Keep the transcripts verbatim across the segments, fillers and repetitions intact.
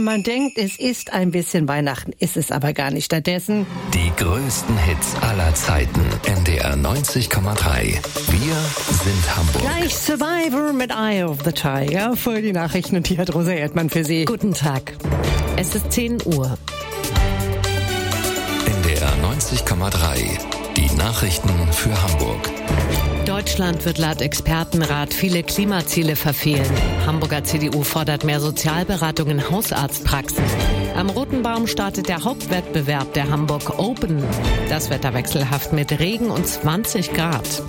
Man denkt, es ist ein bisschen Weihnachten, ist es aber gar nicht. Stattdessen die größten Hits aller Zeiten. N D R neunzig Komma drei. Wir sind Hamburg. Gleich Survivor mit Eye of the Tiger. Voll die Nachrichten und hier hat Rosa Erdmann für Sie. Guten Tag. Es ist zehn Uhr. N D R neunzig Komma drei. Die Nachrichten für Hamburg. Deutschland wird laut Expertenrat viele Klimaziele verfehlen. Hamburger C D U fordert mehr Sozialberatung in Hausarztpraxen. Am Roten Baum startet der Hauptwettbewerb der Hamburg Open. Das Wetter wechselhaft mit Regen und zwanzig Grad.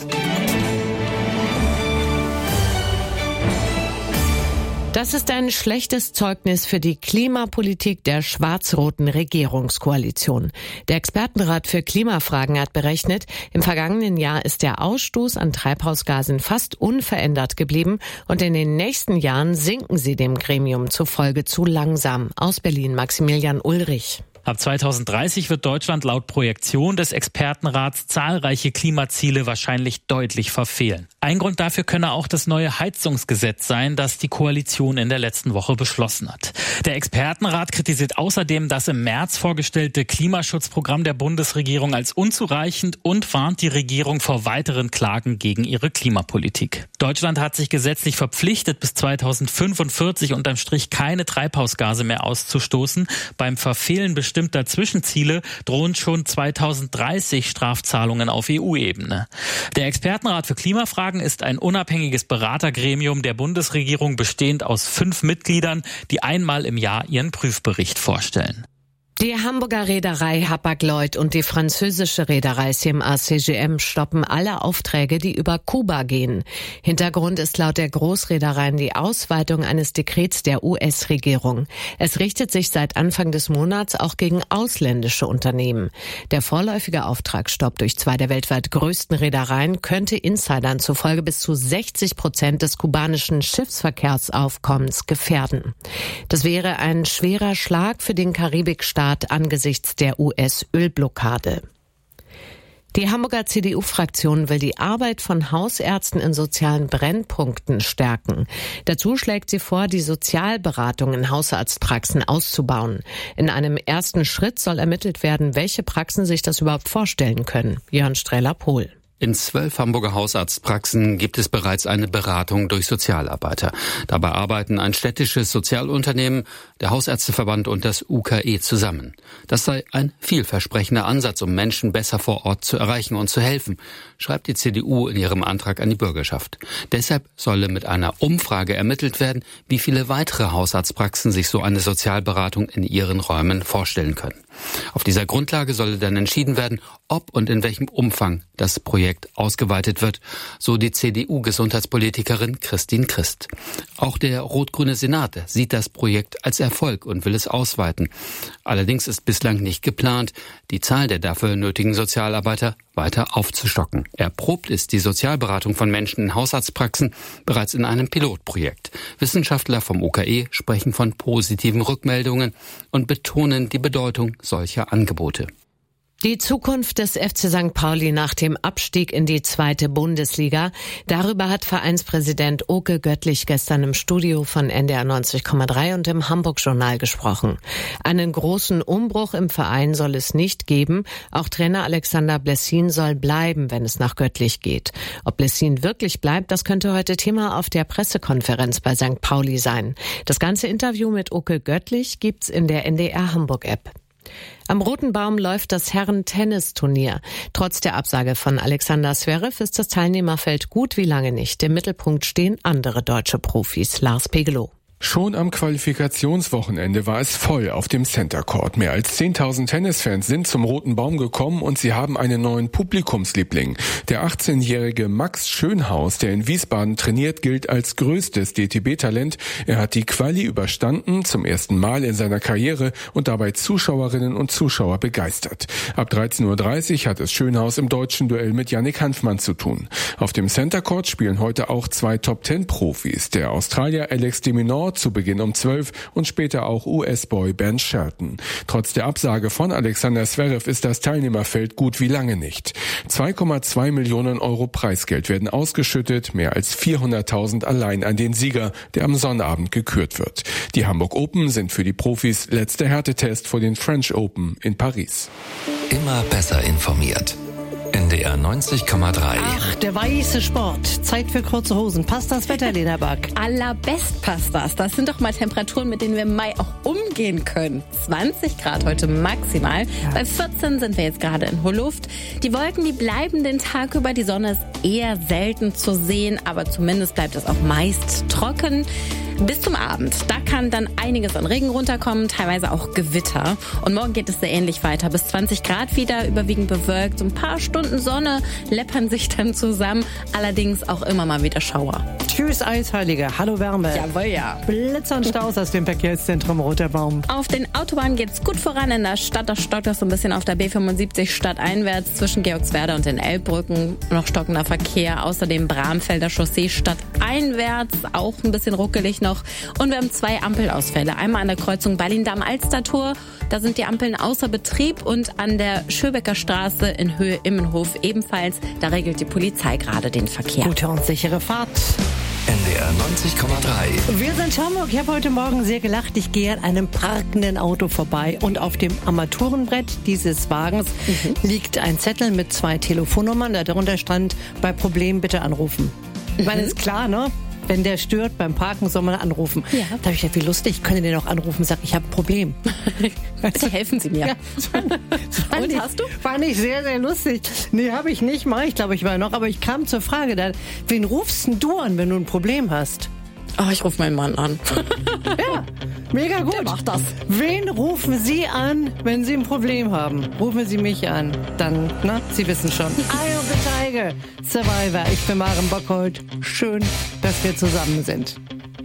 Das ist ein schlechtes Zeugnis für die Klimapolitik der schwarz-roten Regierungskoalition. Der Expertenrat für Klimafragen hat berechnet, im vergangenen Jahr ist der Ausstoß an Treibhausgasen fast unverändert geblieben und in den nächsten Jahren sinken sie dem Gremium zufolge zu langsam. Aus Berlin Maximilian Ulrich. Ab zweitausenddreißig wird Deutschland laut Projektion des Expertenrats zahlreiche Klimaziele wahrscheinlich deutlich verfehlen. Ein Grund dafür könne auch das neue Heizungsgesetz sein, das die Koalition in der letzten Woche beschlossen hat. Der Expertenrat kritisiert außerdem das im März vorgestellte Klimaschutzprogramm der Bundesregierung als unzureichend und warnt die Regierung vor weiteren Klagen gegen ihre Klimapolitik. Deutschland hat sich gesetzlich verpflichtet, bis zweitausendfünfundvierzig unterm Strich keine Treibhausgase mehr auszustoßen. Beim Verfehlen bestimmter Zwischenziele drohen schon zweitausenddreißig Strafzahlungen auf E U-Ebene. Der Expertenrat für Klimafragen ist ein unabhängiges Beratergremium der Bundesregierung, bestehend aus fünf Mitgliedern, die einmal im Jahr ihren Prüfbericht vorstellen. Die Hamburger Reederei Hapag-Lloyd und die französische Reederei C M A C G M stoppen alle Aufträge, die über Kuba gehen. Hintergrund ist laut der Großreedereien die Ausweitung eines Dekrets der U S-Regierung. Es richtet sich seit Anfang des Monats auch gegen ausländische Unternehmen. Der vorläufige Auftragsstopp durch zwei der weltweit größten Reedereien könnte Insidern zufolge bis zu sechzig Prozent des kubanischen Schiffsverkehrsaufkommens gefährden. Das wäre ein schwerer Schlag für den Karibikstaat angesichts der U S-Ölblockade. Die Hamburger C D U-Fraktion will die Arbeit von Hausärzten in sozialen Brennpunkten stärken. Dazu schlägt sie vor, die Sozialberatung in Hausarztpraxen auszubauen. In einem ersten Schritt soll ermittelt werden, welche Praxen sich das überhaupt vorstellen können. Jörn Streller-Pohl. In zwölf Hamburger Hausarztpraxen gibt es bereits eine Beratung durch Sozialarbeiter. Dabei arbeiten ein städtisches Sozialunternehmen, der Hausärzteverband und das U K E zusammen. Das sei ein vielversprechender Ansatz, um Menschen besser vor Ort zu erreichen und zu helfen, schreibt die C D U in ihrem Antrag an die Bürgerschaft. Deshalb solle mit einer Umfrage ermittelt werden, wie viele weitere Hausarztpraxen sich so eine Sozialberatung in ihren Räumen vorstellen können. Auf dieser Grundlage solle dann entschieden werden, ob und in welchem Umfang das Projekt ausgeweitet wird, so die C D U-Gesundheitspolitikerin Christine Christ. Auch der rot-grüne Senat sieht das Projekt als Erfolg und will es ausweiten. Allerdings ist bislang nicht geplant, die Zahl der dafür nötigen Sozialarbeiter weiter aufzustocken. Erprobt ist die Sozialberatung von Menschen in Hausarztpraxen bereits in einem Pilotprojekt. Wissenschaftler vom U K E sprechen von positiven Rückmeldungen und betonen die Bedeutung solcher Angebote. Die Zukunft des F C Sankt Pauli nach dem Abstieg in die zweite Bundesliga. Darüber hat Vereinspräsident Oke Göttlich gestern im Studio von N D R neunzig Komma drei und im Hamburg-Journal gesprochen. Einen großen Umbruch im Verein soll es nicht geben. Auch Trainer Alexander Blessin soll bleiben, wenn es nach Göttlich geht. Ob Blessin wirklich bleibt, das könnte heute Thema auf der Pressekonferenz bei Sankt Pauli sein. Das ganze Interview mit Oke Göttlich gibt's in der N D R Hamburg-App. Am Roten Baum läuft das Herren-Tennisturnier. Trotz der Absage von Alexander Zverev ist das Teilnehmerfeld gut wie lange nicht. Im Mittelpunkt stehen andere deutsche Profis. Lars Pegelow. Schon am Qualifikationswochenende war es voll auf dem Center Court. Mehr als zehntausend Tennisfans sind zum Roten Baum gekommen und sie haben einen neuen Publikumsliebling. Der achtzehnjährige Max Schönhaus, der in Wiesbaden trainiert, gilt als größtes D T B-Talent. Er hat die Quali überstanden, zum ersten Mal in seiner Karriere und dabei Zuschauerinnen und Zuschauer begeistert. Ab dreizehn Uhr dreißig hat es Schönhaus im deutschen Duell mit Yannick Hanfmann zu tun. Auf dem Center Court spielen heute auch zwei Top-Zehn-Profis. Der Australier Alex de Minaur Sport zu Beginn um zwölf und später auch U S-Boy-Band Shelton. Trotz der Absage von Alexander Zverev ist das Teilnehmerfeld gut wie lange nicht. zwei Komma zwei Millionen Euro Preisgeld werden ausgeschüttet, mehr als vierhunderttausend allein an den Sieger, der am Sonnabend gekürt wird. Die Hamburg Open sind für die Profis letzter Härtetest vor den French Open in Paris. Immer besser informiert. N D R neunzig Komma drei. Ach, der weiße Sport. Zeit für kurze Hosen. Passt das Wetter, Lena Back? Allerbest passt das. Das sind doch mal Temperaturen, mit denen wir im Mai auch umgehen können. zwanzig Grad heute maximal. Ja. Bei vierzehn sind wir jetzt gerade in hoher Luft. Die Wolken, die bleiben den Tag über. Die Sonne ist eher selten zu sehen, aber zumindest bleibt es auch meist trocken. Bis zum Abend. Da kann dann einiges an Regen runterkommen, teilweise auch Gewitter. Und morgen geht es sehr ähnlich weiter. Bis zwanzig Grad wieder, überwiegend bewölkt. So ein paar Stunden Sonne läppern sich dann zusammen. Allerdings auch immer mal wieder Schauer. Tschüss, Eisheilige. Hallo Wärme. Jawohl, ja. Blitzer und Staus aus dem Verkehrszentrum Roter Baum. Auf den Autobahnen geht's gut voran in der Stadt. Da stockt das so ein bisschen auf der B fünfundsiebzig stadteinwärts zwischen Georgswerda und den Elbbrücken. Noch stockender Verkehr. Außerdem Bramfelder Chaussee stadteinwärts. Auch ein bisschen ruckelig noch. Und wir haben zwei Ampelausfälle. Einmal an der Kreuzung Berlin-Damm-Alster-Tor. Da sind die Ampeln außer Betrieb. Und an der Schöbecker Straße in Höhe Immenhof ebenfalls. Da regelt die Polizei gerade den Verkehr. Gute und sichere Fahrt. N D R neunzig Komma drei. Wir sind Hamburg. Ich habe heute Morgen sehr gelacht. Ich gehe an einem parkenden Auto vorbei und auf dem Armaturenbrett dieses Wagens mhm. liegt ein Zettel mit zwei Telefonnummern. Darunter stand, bei Problemen bitte anrufen. Ich meine, ist klar, ne? Wenn der stört beim Parken, soll man anrufen. Ja. Da habe ich gedacht, wie lustig, ich könnte den auch anrufen und sagen, ich habe ein Problem. Bitte helfen Sie mir. Ja. Und ich, hast du? Fand ich sehr, sehr lustig. Nee, habe ich nicht, mache ich glaube ich mal noch. Aber ich kam zur Frage, dann, wen rufst denn du an, wenn du ein Problem hast? Oh, ich rufe meinen Mann an. Ja, mega gut. Der macht das. Wen rufen Sie an, wenn Sie ein Problem haben? Rufen Sie mich an. Dann, na, Sie wissen schon. Eye of the Tiger, Survivor. Ich bin Maren Bockholt. Schön, dass wir zusammen sind.